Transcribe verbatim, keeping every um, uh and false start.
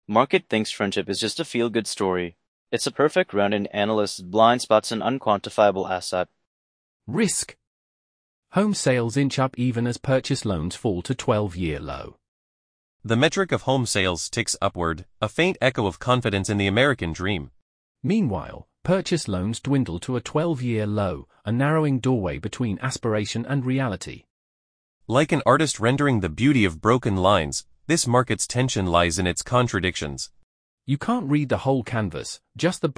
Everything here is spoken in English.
Market thinks friendship is just a feel-good story. It's a perfect round in analysts' blind spots an unquantifiable asset. Risk. Home sales inch up even as purchase loans fall to twelve-year low. The metric of home sales ticks upward, a faint echo of confidence in the American dream. Meanwhile, purchase loans dwindle to a twelve-year low, a narrowing doorway between aspiration and reality. Like an artist rendering the beauty of broken lines, this market's tension lies in its contradictions. You can't read the whole canvas, just the